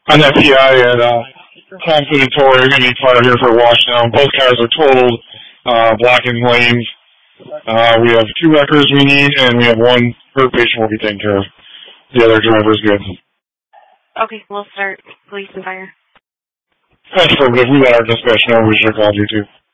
On that PI at Thompson and Torrey, we're going to need fire here for a wash down. Both cars are totaled, blocking lanes. We have 2 wreckers we need, and we have 1 hurt patient we'll be taking care of. The other driver's good. Okay, we'll start police and fire. That's so good. We got our dispatch know. We should have called you too.